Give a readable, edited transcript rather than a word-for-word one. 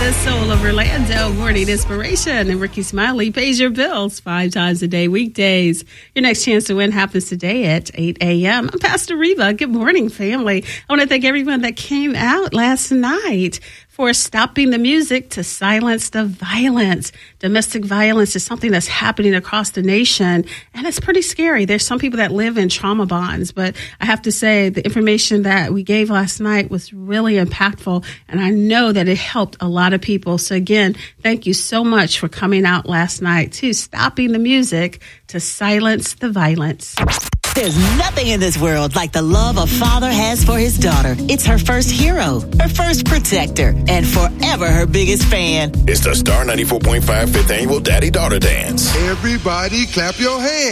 the soul of Orlando, morning inspiration. And Ricky Smiley pays your bills 5 times a day, weekdays. Your next chance to win happens today at 8 a.m. I'm Pastor Reva. Good morning, family. I want to thank everyone that came out last night for stopping the music to silence the violence. Domestic violence is something that's happening across the nation, and it's pretty scary. There's some people that live in trauma bonds, but I have to say the information that we gave last night was really impactful, and I know that it helped a lot of people. So again, thank you so much for coming out last night to stopping the music to silence the violence. There's nothing in this world like the love a father has for his daughter. It's her first hero, her first protector, and forever her biggest fan. It's the Star 94.5 5th Annual Daddy-Daughter Dance. Everybody clap your hands.